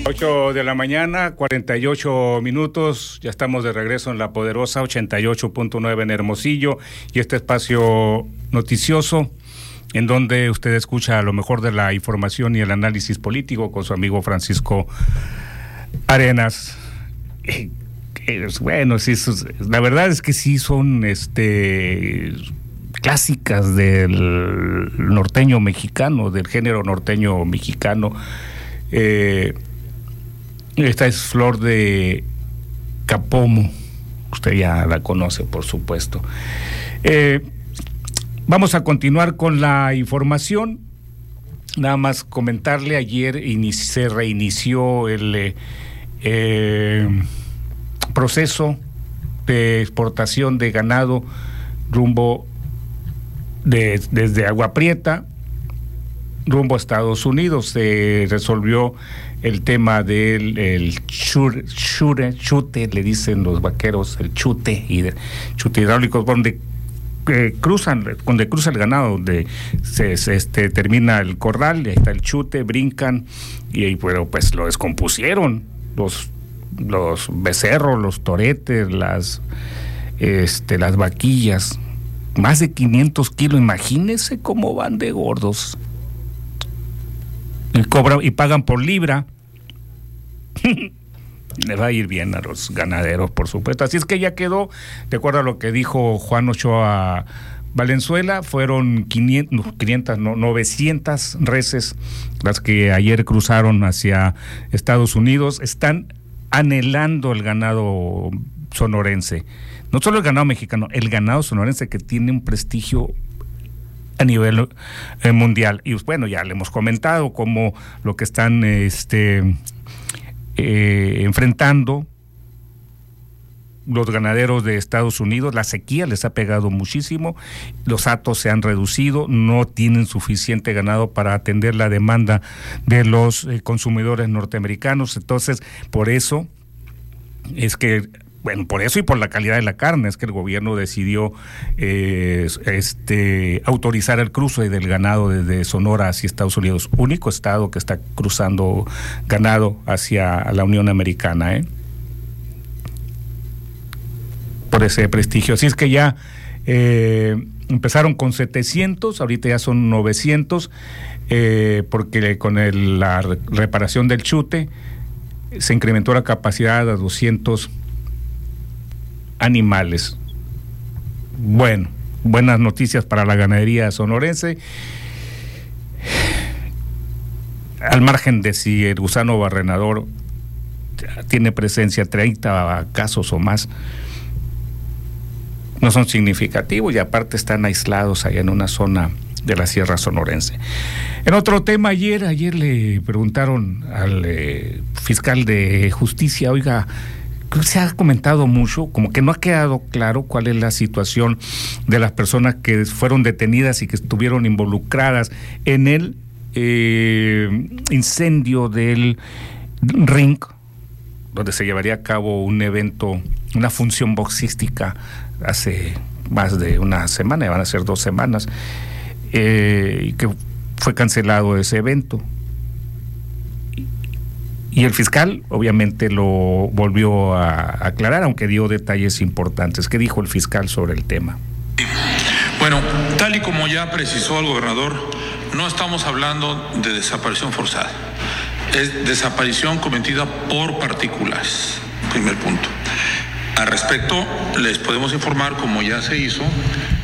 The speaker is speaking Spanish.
8 de la mañana, 48 minutos, ya estamos de regreso en La Poderosa 88.9 en Hermosillo y este espacio noticioso en donde usted escucha lo mejor de la información y el análisis político con su amigo Francisco Arenas. Bueno, sí, la verdad es que sí son clásicas del norteño mexicano, del género norteño mexicano. Esta es Flor de Capomo, usted ya la conoce, por supuesto. Vamos a continuar con la información. Nada más comentarle, ayer se reinició el proceso de exportación de ganado rumbo desde Agua Prieta rumbo a Estados Unidos. Se resolvió el tema del chute, le dicen los vaqueros, el chute hidráulico, donde cruza el ganado, donde se termina el corral, ahí está el chute, brincan y bueno, pues lo descompusieron los becerros, los toretes, las vaquillas, más de 500 kilos, imagínense cómo van de gordos. Y pagan por libra. Le va a ir bien a los ganaderos, por supuesto. Así es que ya quedó, de acuerdo a lo que dijo Juan Ochoa Valenzuela, fueron 900 reses las que ayer cruzaron hacia Estados Unidos. Están anhelando el ganado sonorense. No solo el ganado mexicano, el ganado sonorense, que tiene un prestigio a nivel mundial. Y bueno, ya le hemos comentado cómo lo que están enfrentando los ganaderos de Estados Unidos. La sequía les ha pegado muchísimo, los hatos se han reducido, no tienen suficiente ganado para atender la demanda de los consumidores norteamericanos. Entonces, por eso es que, bueno, por eso y por la calidad de la carne, es que el gobierno decidió autorizar el cruce del ganado desde Sonora hacia Estados Unidos, único estado que está cruzando ganado hacia la Unión Americana, por ese prestigio. Así es que ya empezaron con 700, ahorita ya son 900, porque con la reparación del chute se incrementó la capacidad a 200 animales. Bueno, buenas noticias para la ganadería sonorense, al margen de si el gusano barrenador tiene presencia 30 casos o más, no son significativos y aparte están aislados allá en una zona de la Sierra Sonorense. En otro tema, ayer le preguntaron al fiscal de justicia, oiga, se ha comentado mucho, como que no ha quedado claro cuál es la situación de las personas que fueron detenidas y que estuvieron involucradas en el incendio del ring, donde se llevaría a cabo un evento, una función boxística hace más de una semana, van a ser 2 semanas, y que fue cancelado ese evento. Y el fiscal obviamente lo volvió a aclarar, aunque dio detalles importantes. ¿Qué dijo el fiscal sobre el tema? Bueno, tal y como ya precisó el gobernador, no estamos hablando de desaparición forzada. Es desaparición cometida por particulares. Primer punto. Al respecto, les podemos informar, como ya se hizo,